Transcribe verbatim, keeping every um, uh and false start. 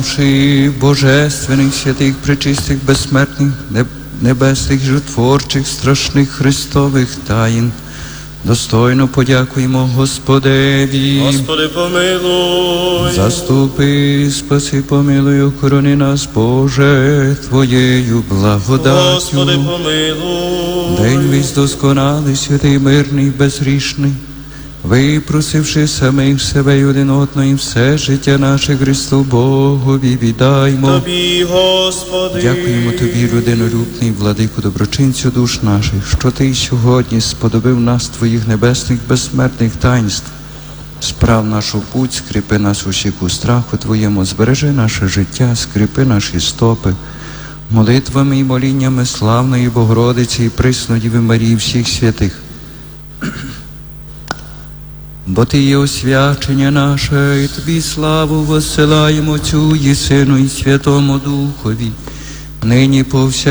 Божественних, святих, пречистих, безсмертних, небесних, житворчих, страшних Христових таїн, достойно подякуємо Господеві. Господи, помилуй. Заступи, спаси, помилуй, охорони нас, Боже, Твоєю благодаттю. Господи, помилуй. День весь досконалий, святий, мирний, безгрішний, випросивши самих себе й один одного, і все життя наше Христу Богові віддаймо. Тобі, Господи. Дякуємо Тобі, людинолюбний, владику, доброчинцю душ наших, що Ти сьогодні сподобив нас Твоїх небесних безсмертних таїнств. Справ нашу путь, скріпи нас усіх у страху Твоєму, збережи наше життя, скріпи наші стопи. Молитвами і моліннями славної Богородиці і присної Діви Марії всіх святих. Бо Ти є освячення наше, і Тобі славу воссилаємо Отцю і Сину і Святому Духові, нині повсякчас.